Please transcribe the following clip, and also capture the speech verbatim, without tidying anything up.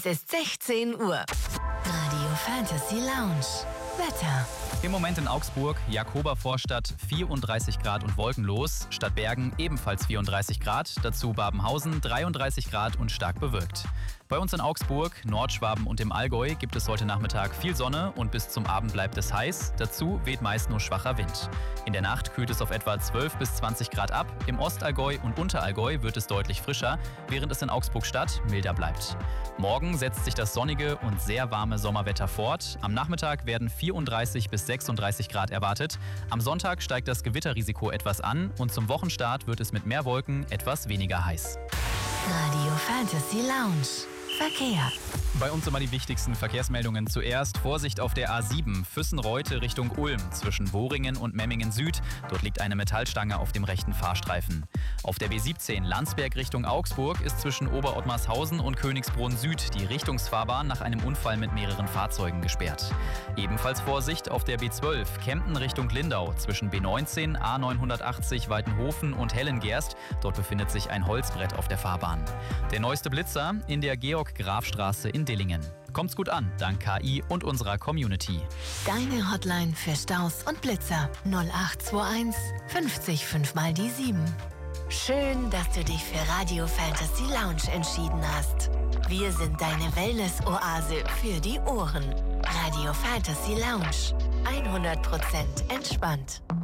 Es ist sechzehn Uhr. Radio Fantasy Lounge. Wetter. Im Moment in Augsburg, Jakobervorstadt, vierunddreißig Grad und wolkenlos. Stadt Bergen ebenfalls vierunddreißig Grad. Dazu Babenhausen, dreiunddreißig Grad und stark bewölkt. Bei uns in Augsburg, Nordschwaben und im Allgäu gibt es heute Nachmittag viel Sonne und bis zum Abend bleibt es heiß. Dazu weht meist nur schwacher Wind. In der Nacht kühlt es auf etwa zwölf bis zwanzig Grad ab. Im Ostallgäu und Unterallgäu wird es deutlich frischer, während es in Augsburg-Stadt milder bleibt. Morgen setzt sich das sonnige und sehr warme Sommerwetter fort. Am Nachmittag werden vierunddreißig bis sechsunddreißig Grad erwartet. Am Sonntag steigt das Gewitterrisiko etwas an und zum Wochenstart wird es mit mehr Wolken etwas weniger heiß. Radio Fantasy Lounge. Verkehr. Bei uns immer die wichtigsten Verkehrsmeldungen. Zuerst Vorsicht auf der A sieben, Füssen-Reute Richtung Ulm, zwischen Wohringen und Memmingen Süd. Dort liegt eine Metallstange auf dem rechten Fahrstreifen. Auf der B siebzehn, Landsberg Richtung Augsburg, ist zwischen Oberottmarshausen und Königsbrunn Süd die Richtungsfahrbahn nach einem Unfall mit mehreren Fahrzeugen gesperrt. Ebenfalls Vorsicht auf der B zwölf, Kempten Richtung Lindau, zwischen B neunzehn, A neunhundertachtzig Weitenhofen und Hellengerst. Dort befindet sich ein Holzbrett auf der Fahrbahn. Der neueste Blitzer in der Georg-Graf-Straße in Dillingen. Kommt's gut an, dank K I und unserer Community. Deine Hotline für Staus und Blitzer null acht zwei eins fünfzig fünf mal die sieben. Schön, dass du dich für Radio Fantasy Lounge entschieden hast. Wir sind deine Wellness-Oase für die Ohren. Radio Fantasy Lounge. hundert Prozent entspannt.